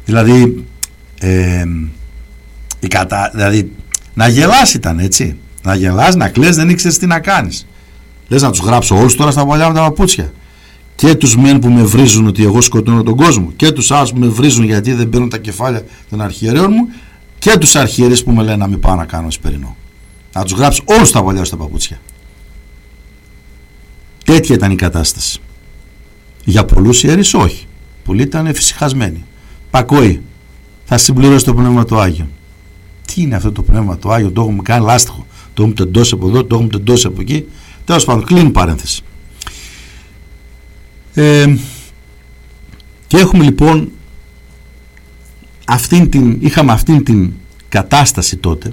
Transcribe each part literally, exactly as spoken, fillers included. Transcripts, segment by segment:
Δηλαδή, ε, η κατα... δηλαδή να γελάς ήταν, έτσι. Να γελάς, να κλαις, δεν ήξερες τι να κάνεις. Λες να τους γράψω όλους τώρα στα παλιά με τα παπούτσια. Και τους μεν που με βρίζουν ότι εγώ σκοτώνω τον κόσμο, και τους άλλους που με βρίζουν γιατί δεν παίρνουν τα κεφάλια των αρχιερέων μου, και τους αρχιερείς που με λένε να μην πάω να κάνω εσπερινό. Να τους γράψω όλους στα παλιά στα παπούτσια. Τέτοια ήταν η κατάσταση. Για πολλούς ιερείς όχι. Πολλοί ήταν εφησυχασμένοι. Πακόοι. Θα συμπληρώσει το Πνεύμα του Άγιο. Τι είναι αυτό το Πνεύμα του Άγιο? Το έχουμε κάνει λάστιχο. Το έχουμε τεντώσει από εδώ, το έχουμε τεντώσει από εκεί. Τέλος πάντων, κλείνει παρένθεση. Ε, και έχουμε λοιπόν αυτήν την, είχαμε αυτήν την κατάσταση τότε,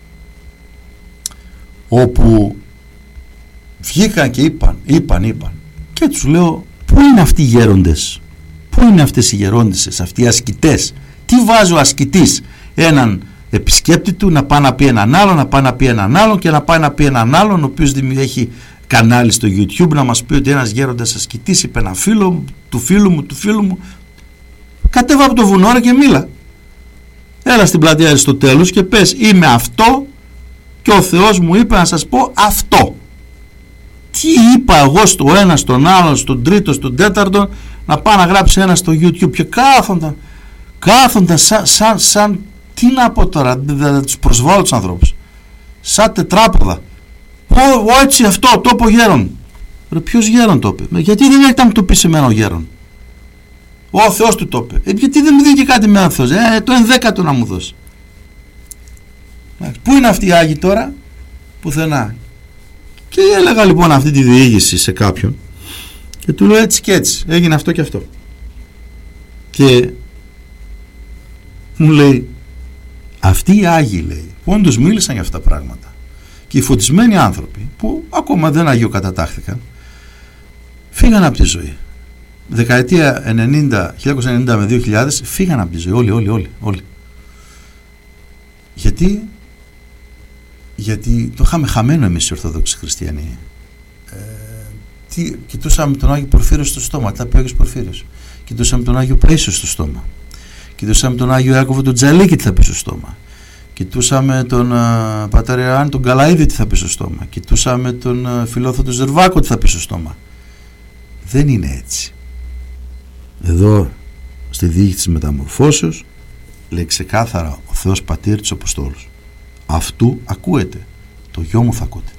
όπου βγήκαν και είπαν, είπαν, είπαν και τους λέω, πού είναι αυτοί οι γέροντες, πού είναι αυτές οι γερόντισσες, αυτοί οι ασκητές? Τι βάζει ο ασκητής έναν επισκέπτη του να πάει να πει έναν άλλον, να πάει να πει έναν άλλον και να πάει να πει έναν άλλον, ο οποίος έχει κανάλι στο YouTube, να μας πει ότι ένας γέροντας ασκητής είπε ένα φίλο του φίλου μου, του φίλου μου. Κατέβα από το βουνό ρε και μίλα. Έλα στην πλατεία Αριστοτέλους και πες, είμαι αυτό και ο Θεός μου είπε να σας πω αυτό. Τι είπα εγώ στο ένα, στον άλλο, στον τρίτο, στον τέταρτο, να πάει να γράψει ένα στο YouTube? Και κάθονταν, κάθονταν σαν, σαν, σαν τι να πω τώρα, θα τους προσβάλλω τους ανθρώπους, σαν τετράποδα. Ω, έτσι αυτό, το είπε ο γέρον. Ρε, ποιος γέρον το είπε? Γιατί δεν έρχεται να το πει σε μένα ο γέρον? Ο Θεός του το είπε. Ε, γιατί δεν μου δίνει και κάτι με ένα Θεός? Ε, το ενδέκατο να μου δώσει. Πού είναι αυτοί οι Άγιοι τώρα? Πουθενά. Και έλεγα λοιπόν αυτή τη διήγηση σε κάποιον και του λέω έτσι και έτσι, έγινε αυτό και αυτό. Και μου λέει, αυτοί οι Άγιοι, λέει, που όντως μίλησαν για αυτά τα πράγματα, και οι φωτισμένοι άνθρωποι που ακόμα δεν αγιοκατατάχθηκαν, φύγαν από τη ζωή. Δεκαετία ενενήντα, χίλια εννιακόσια ενενήντα με δύο χιλιάδες φύγαν από τη ζωή. Όλοι, όλοι, όλοι, όλοι. Γιατί, γιατί το είχαμε χαμένο εμείς οι Ορθόδοξοι Χριστιανοί. Ε, τι, κοιτούσαμε τον Άγιο Πορφύριο στο στόμα, τι θα πει ο Άγιος Πορφύριος. Κοιτούσαμε τον Άγιο Παΐσιο στο στόμα. Κοιτούσαμε τον Άγιο Ιάκωβο τον Τζαλίκη, τι θα πει στο στόμα. Κοιτούσαμε τον uh, πατέρα Ιωάννη τον Καλαΐδη, τι θα πει στο στόμα. Κοιτούσαμε τον uh, Φιλόθο τον Ζερβάκο, τι θα πει στο στόμα. Δεν είναι έτσι. Εδώ στη διοίκηση της μεταμορφώσεως λέει ξεκάθαρα ο Θεός Πατήρ της Αποστόλους, αυτού ακούετε, το γιο μου θα ακούτε.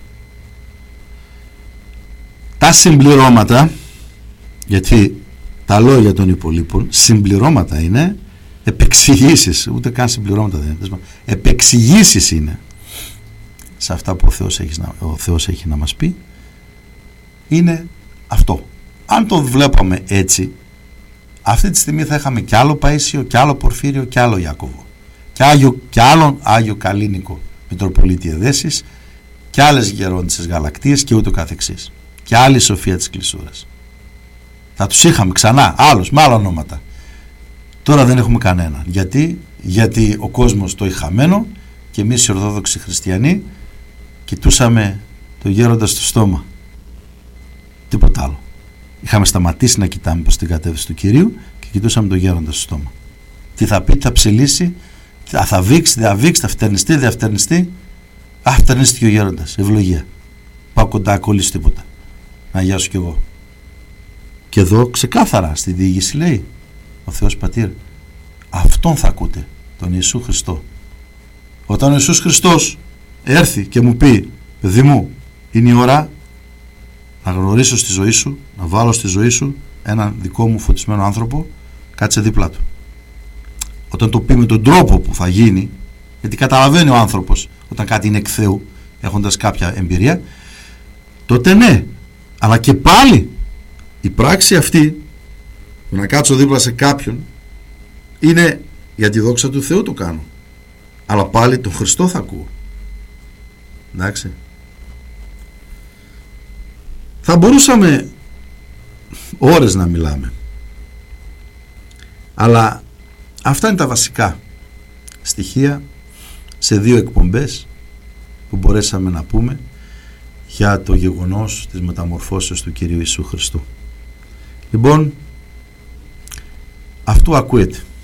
Τα συμπληρώματα, γιατί τα λόγια των υπολείπων συμπληρώματα είναι, επεξηγήσεις, ούτε καν συμπληρώματα δεν είναι, επεξηγήσεις είναι σε αυτά που ο Θεός έχει να, ο Θεός έχει να μας πει. Είναι αυτό. Αν το βλέπαμε έτσι, αυτή τη στιγμή θα είχαμε κι άλλο Παΐσιο, κι άλλο Πορφύριο, κι άλλο Ιάκωβο, κι, Άγιο, κι άλλον Άγιο Καλίνικο Μητροπολίτη Εδέσης, κι άλλες γερόντισσες Γαλακτείες και ούτω καθεξής, κι άλλη Σοφία της Κλεισούρας. Θα τους είχαμε ξανά, άλλους με άλλα ονόματα. Τώρα δεν έχουμε κανένα. Γιατί? Γιατί ο κόσμος το είχε χαμένο και εμείς οι Ορθόδοξοι Χριστιανοί κοιτούσαμε το γέροντα στο στόμα. Τίποτα άλλο. Είχαμε σταματήσει να κοιτάμε προς την κατεύθυνση του Κυρίου και κοιτούσαμε το γέροντα στο στόμα. Τι θα πει, τι θα ψελίσει, θα βήξει, δεν θα βήξει, θα φτερνιστεί, δεν θα φτερνιστεί. Α, φτερνίστηκε ο γέροντας. Ευλογία. Πάω κοντά, ακολύσει τίποτα. Να γιάσω κι εγώ. Και εδώ ξεκάθαρα στη διήγηση λέει ο Θεός Πατήρ, αυτόν θα ακούτε, τον Ιησού Χριστό. Όταν ο Ιησούς Χριστός έρθει και μου πει, παιδί μου, είναι η ώρα να γνωρίσω στη ζωή σου, να βάλω στη ζωή σου έναν δικό μου φωτισμένο άνθρωπο, κάτσε δίπλα του. Όταν το πει με τον τρόπο που θα γίνει, γιατί καταλαβαίνει ο άνθρωπος όταν κάτι είναι εκ Θεού, έχοντας κάποια εμπειρία, τότε ναι, αλλά και πάλι η πράξη αυτή που να κάτσω δίπλα σε κάποιον είναι για τη δόξα του Θεού το κάνω, αλλά πάλι τον Χριστό θα ακούω. Εντάξει, θα μπορούσαμε ώρες να μιλάμε, αλλά αυτά είναι τα βασικά στοιχεία σε δύο εκπομπές που μπορέσαμε να πούμε για το γεγονός της μεταμορφώσεως του Κυρίου Ιησού Χριστού. Λοιπόν, αυτού ακούετε.